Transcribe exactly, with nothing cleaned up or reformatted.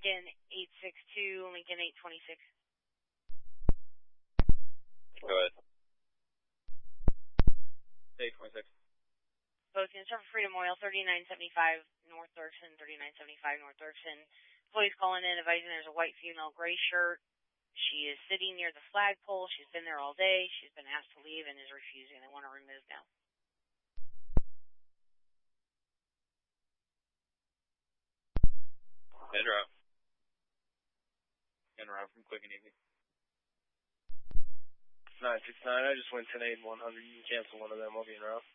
Lincoln eight six two, Lincoln eight twenty-six. Go ahead. eight twenty-six. Both units are for Freedom Oil, thirty-nine seventy-five North Thurston, thirty-nine seventy-five North Thurston. Employees calling in, advising there's a white female, gray shirt. She is sitting near the flagpole. She's been there all day. She's been asked to leave and is refusing. They want to remove now. Interrupt. Interrupt from Quick and Easy. nine six nine, I just went ten eight one hundred. You can cancel one of them. I'll be in route.